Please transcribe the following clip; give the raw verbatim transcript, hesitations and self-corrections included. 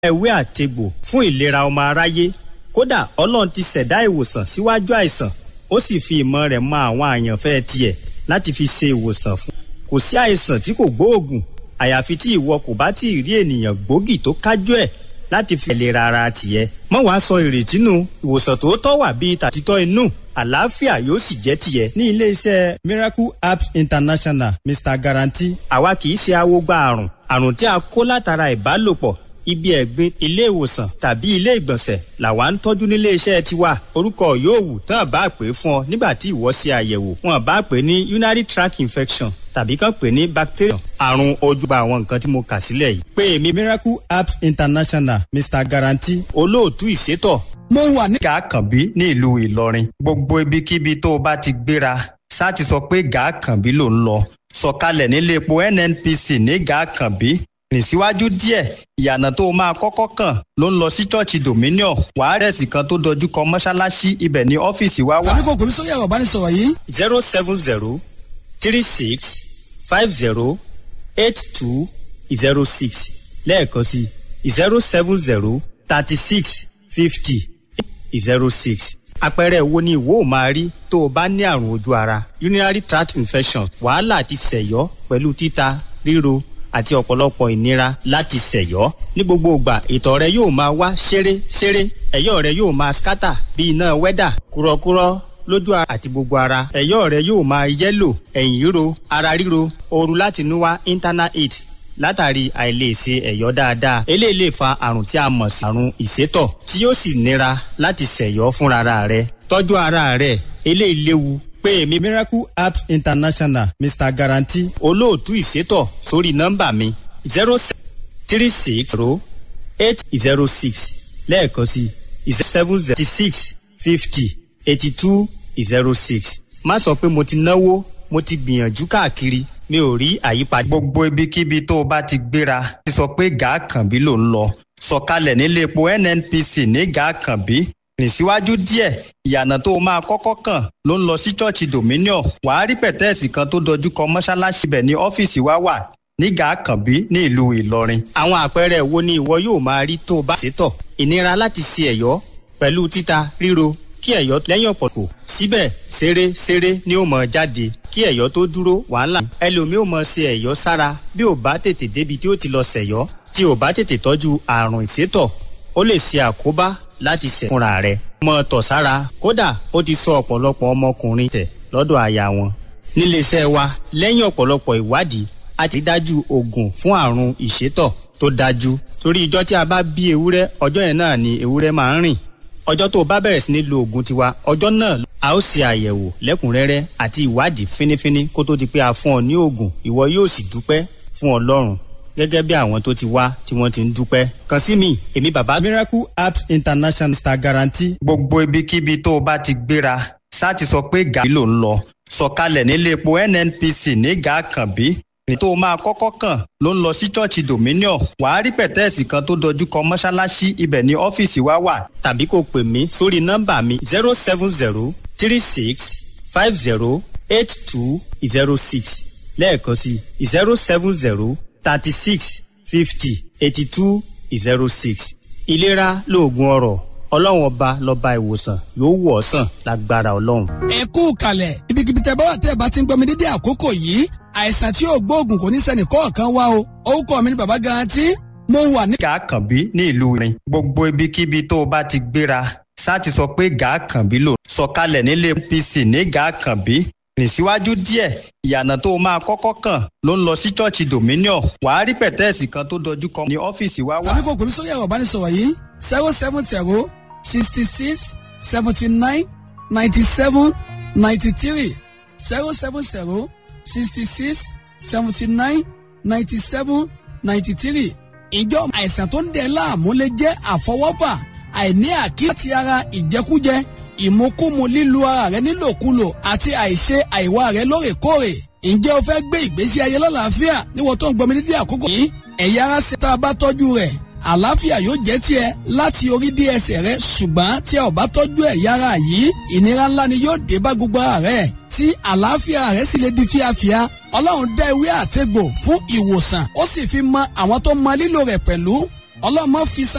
ewé àtegbò fún ìlera ọmọ aráyé. Kódà Ọlọ́run ti ṣẹ̀dá ìwòsàn síwájú àìsàn, ó sì fi ìmọ̀ rẹ̀ mọ àwọn àyànfẹ́ tiẹ̀ láti fi ṣe ìwòsàn fún. Kò sí àìsàn tí kò gbóògùn àyàfi tí ìwọ kò bá tí ì rí ènìyàn gbòógì tó kájú ẹ̀ láti fi ìlera ara tiẹ̀. Mọ́ wàá sọ ìrètí nù, ìwòsàn tòótọ́ wà bíi tàtítọ́ inú, àlàáfíà yóò sì jẹ́ tiẹ̀. Ní ilé-iṣẹ́ Miracle Apps International, Mister Guarantee, àwa kì í ṣe awogba àrùn àrùn tí a kó látara ìbálòpọ̀, ibi ẹ̀gbin, ilé ìwòsàn tàbí ilé ìgbọ̀nsẹ̀ làwa ń tọ́jú nílé iṣẹ́ tiwa. Orúkọ yòówù tán bá pè fún ọ nígbà tí ìwọ ṣe àyẹ̀wò, wọn bá pè ní urinary tract infection tàbí kàn pè ní bacteria, àrùn ojúbà àwọn nǹkan tí mo kà sílẹ̀ yìí. Pé èmi Miracle Apps International, Mister Guarantee, olóòtú ìṣètò. Mo wà ní Gàkànbí ní ìlú Ìlọrin. Gbogbo ibikíbi tó o bá ti gbéra ṣáà ti sọ pé Gàkànbí ló ń lọ. Sọ̀kalẹ̀ nílé epo N N P C ní Gàkànbí. Rìn síwájú díẹ̀, ìyànà tó o máa kọ́kọ́ kàn ló ń lọ sí chọ́ọ̀chì Dominion. Wàá rẹ̀sì kan tó dojú kọ mọ́ṣáláṣí, ibẹ̀ ní ọ́fíìsì wa wà. Tàbí kò gbèmí sórí ẹ̀rọ ìbánisọ̀rọ̀ yìí. zero seven zero three six five zero eight two zero six lẹ́ẹ̀kan sí zero seven zero thirty six fifty zero six. Àpẹẹrẹ wo ni ìwọ ò máa rí tó o bá ní àrùn ojú ara? Urinary tract infection, wàhálà àti ṣẹ̀yọ́ pẹ̀lú títa, ríro àti ọ̀pọ̀lọpọ̀ ìnira láti ṣẹ̀yọ́. Ní gbogbo ìgbà ìtọ̀ rẹ yóò máa wá ṣeré ṣeré, ẹ̀yọ́ rẹ yóò máa skátà bí iná wẹ́dà, kúrọ́kúrọ́ lójú ara àti gbogbo ara. Ẹ̀yọ́ rẹ yóò máa yẹ́lò, ẹ̀yìn ríro, ara ríro, ooru láti inú wá, internal heat látàrí àìlèṣe ẹ̀yọ́ dáadáa. Eléyìí lè fa àrùn tí a mọ̀ sí àrùn ìsétọ̀ tí yóò sì nira láti ṣẹ̀yọ́ fúnra rẹ̀. Tọ́jú ara rẹ̀, eléyìí léwu. Pé èmi Miracle Apps International, Mister Guarantee, olóòtú ìṣètò sórí nọ́mbà mi zero three six zero eight zero six lẹ́ẹ̀kan sí seven zero six fifty eighty two zero six. Má sọ pé mo ti náwó, mo ti gbìyànjú káàkiri, mi ò rí àyípadà. Gbogbo ibikíbi tó o bá ti gbéra ti sọ pé Gàkànbí ló ń lọ. Sọ̀kalẹ̀ nílé epo N N P C ní Gàkànbí. Rìn síwájú díẹ̀, ìyànà tó o máa kọ́kọ́ kàn ló ń lọ sí chọ́ọ̀chì Dominion. Wàá rí pẹ̀tẹ́ẹ̀sì kan tó dojú kọ mọ́ṣáláṣí, ibẹ̀ ní ọ́fíìsì wa wà ní Gàkànbí ní ìlú Ìlọrin. Àwọn àpẹẹrẹ wo ni ìwọ yóò máa rí tó o bá ṣètọ̀? Ìnira láti ṣe ẹ̀yọ́ pẹ̀lú títa, ríro, kí ẹ̀yọ́ lẹ́yìn ọ̀pọ̀lọpọ̀ síbẹ̀ ṣeré ṣeré ni ó mọ̀ jáde, kí ẹ̀yọ́ tó dúró wàhálà. Ẹlòmíì ò mọ̀ ṣe ẹ̀yọ́ sára bí ò bá tètè débi tí ó ti lọ ṣẹ̀yọ́. Tí ò bá tètè tọ́jú àrùn ìsétọ̀, ó lè ṣe àkóbá láti ṣẹ̀ fúnra rẹ̀. Mọ tọ̀ sára, kódà ó ti sọ ọ̀pọ̀lọpọ̀ ọmọkùnrin tẹ̀ lọ́dọ̀ aya wọn. Níléeṣẹ́ wa, lẹ́yìn ọ̀pọ̀lọpọ̀ ìwádìí, a ti dájú oògùn fún àrùn ìsétọ̀ tó dájú. Torí ìjọ́ tí a bá bí ewúrẹ́, ọjọ́ yẹn náà ni ewúrẹ́ máa ń rìn. Ọjọ́ tó o bá bẹ̀rẹ̀ sí ní lo oògùn tiwa, ọjọ́ náà a ó ṣe àyẹ̀wò lẹ́kùnrẹ́rẹ́ àti ìwádìí fínífíní kó tó di pé a fún ọ ní oògùn. Ìwọ yóò sì dúpẹ́ fún Ọlọ́run gẹ́gẹ́ bí àwọn tó ti wá tí wọ́n ti ń dúpẹ́. Kàn sí mi, èmi bàbá Miracle Apps International, Mister Guarantee. Gbogbo ibikíbi tó o bá ti gbéra ṣáà ti sọ pé Gàkànbí ló ń lọ. Sọ̀kalẹ̀ nílé epo N N P C ní Gàkànbí. Rìn tó o máa kọ́kọ́ kàn ló ń lọ sí chọ́ọ̀chì Dominion. Wàá rí pẹ̀tẹ́ẹ̀sì kan tó dojú kọ mọ́ṣáláṣí, ibẹ̀ ní ọ́fíìsì wa wà. Tàbí kò pè mí sórí nọ́mbà mi zero seven zero three six five zero eight two zero six lẹ́ẹ̀kan sí zero seven zero thirty six fifty eighty two zero six. Ìlera lóògùn ọrọ̀, Ọlọ́run ọba lọ́ba ìwòsàn, yóò wọ̀ ọ́ sàn lágbára Ọlọ́run. Ẹ kú kalẹ̀, ibikíbi tẹ́ bá wà tẹ́ bá ti ń gbọ́ mi dédé àkókò yìí, àìsàn tí yóò gbóògùn kò ní sẹ́ni kọ̀ọ̀kan wá o. Orúkọ mi ni Bàbá Guarantee, mo wà ní Gàkànbí ní ìlú Ìlọrin. Gbogbo ibikíbi tó o bá ti gbéra ṣáà ti sọ pé Gàkànbí ló. Sọ̀kalẹ̀ nílé N N P C ní Gàkànbí. Rìn síwájú díẹ̀, ìyànà tó o máa kọ́kọ́ kàn ló ń lọ sí chọ́ọ̀chì Dominion. Wàá rí pẹ̀tẹ́ẹ̀sì kan tó dojú kọ ní ọ́fíìsì wa wà. Tàbí kò gbèmí sórí ẹ̀rọ ìbánisọ̀rọ̀ yìí zero seven zero sixty six seventy nine ninety seven ninety three zero seven zero sixty six seventy nine ninety seven ninety three. Ìjọ àìsàn tó ń dẹ láàmú lè jẹ́ àfọwọ́bà, àìní àkíyèsí ara, ìjẹkújẹ, ìmukúmu, lílu ara rẹ nílòkulò àti àìṣe àìwá rẹ lóòrèkóòrè. Ǹjẹ́ o fẹ́ gbé ìgbésí ayé lálàáfíà níwọ̀n tó ń gbọmi nídìí àkókò yìí? Ẹ̀yà ara ṣe tá a bá tọ́jú rẹ̀, àlàáfíà yóò jẹ́ tiẹ̀ láti orí dé ẹsẹ̀ rẹ, ṣùgbọ́n tí a ò bá tọ́jú ẹ̀yà ara yìí, ìnira ńlá ni yóò dé bá gbogbo ara rẹ̀, tí àlàáfíà rẹ̀ sì lè di fíafíà. Ọlọ́run dá ewé àtegbò fún ìwòsàn, ó sì fi mọ àwọn tó mọ lílò rẹ̀ pẹ̀lú. Ọlọ́run má fi